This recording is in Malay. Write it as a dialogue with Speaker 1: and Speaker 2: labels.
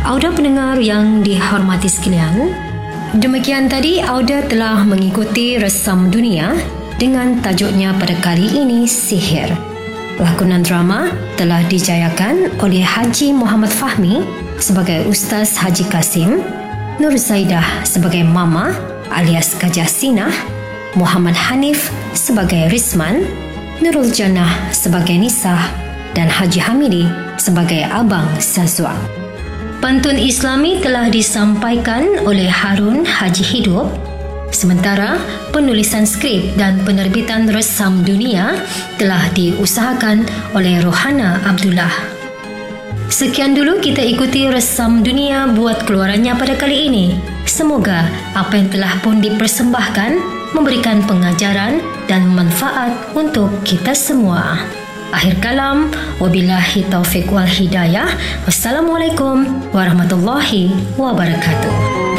Speaker 1: Auda pendengar yang dihormati sekalian, demikian tadi Auda telah mengikuti Resam Dunia dengan tajuknya pada kali ini Sihir. Lakonan drama telah dijayakan oleh Haji Muhammad Fahmi sebagai Ustaz Haji Kasim, Nur Zaidah sebagai Mama alias Gajah Sinah, Muhammad Hanif sebagai Risman, Nurul Jannah sebagai Nisah dan Haji Hamidi sebagai Abang Sazwa. Pantun Islami telah disampaikan oleh Harun Haji Hidup, sementara penulisan skrip dan penerbitan Resam Dunia telah diusahakan oleh Rohana Abdullah. Sekian dulu kita ikuti Resam Dunia buat keluarannya pada kali ini. Semoga apa yang telah pun dipersembahkan memberikan pengajaran dan manfaat untuk kita semua. Akhir kalam, wabillahi taufiq wal hidayah. Wassalamualaikum warahmatullahi wabarakatuh.